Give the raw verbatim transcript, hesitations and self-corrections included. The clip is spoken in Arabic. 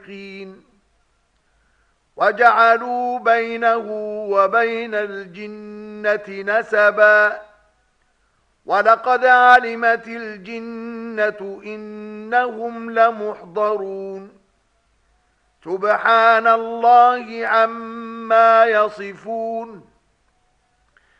الصادقين وجعلوا بينه وبين الجنة نسبا ولقد علمت الجنة إنهم لمحضرون سبحان الله عما يصفون